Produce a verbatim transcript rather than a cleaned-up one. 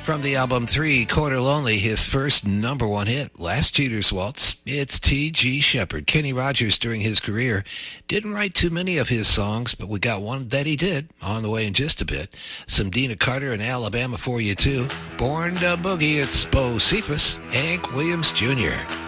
From the album Three Quarter Lonely, his first number one hit, Last Cheater's Waltz, it's T G Shepherd. Kenny Rogers, during his career, didn't write too many of his songs, but we got one that he did on the way in just a bit. Some Dina Carter in Alabama for you, too. Born to Boogie, it's Bo Cephas, Hank Williams Junior